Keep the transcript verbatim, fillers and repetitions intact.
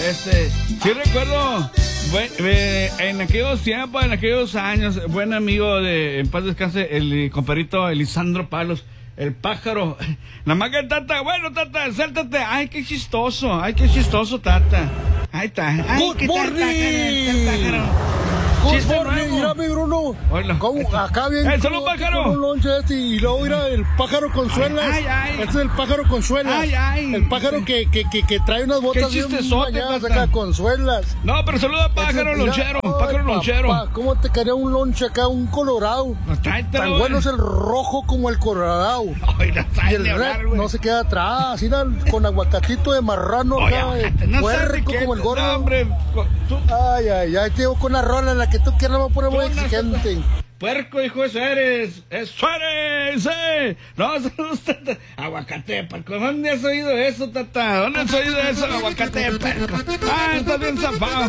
Este, sí recuerdo, buen, eh, en aquellos tiempos, en aquellos años, buen amigo de, en paz descanse, el compadrito Elisandro Palos, el pájaro. Nada más que tata, bueno, tata, sáltate. Ay, qué chistoso, ay, qué chistoso, tata. Ahí está. Ay, Good qué morning. el pájaro. Good Chiste morning, nuevo. mira mi Bruno. Hola. ¿Cómo? Acá bien. Eh, salud, como- pájaro. con un lonche este, y luego mira el pájaro con suelas. Ay, ay. Este es el pájaro con suelas. Ay, ay. El pájaro que, que, que, que trae unas botas bien chistezote, bañadas tata. acá con suelas. No, pero saluda a pájaro Ese, mira, lonchero, ay, pájaro papá, lonchero. ¿cómo te quería un lonche acá, un colorado? No, tráetelo, Tan güey. bueno es el rojo como el colorado. Ay, no Y sabes el ni red hablar, güey. no se queda atrás, así da- con aguacatito de marrano Oye, acá, aguacate, no sabes puerco de qué, como el gordo. no, hombre, tú, Ay, ay, ay, te digo con la rola en la que tú quieras, me voy a poner muy Tú no- exigente. puerco, hijo, eso eres. Eso eres, eh. No, saludos, tata. Aguacate, puerco. ¿Dónde has oído eso, tata? ¿Dónde has oído eso, aguacate, puerco? Ah, estás bien zafado.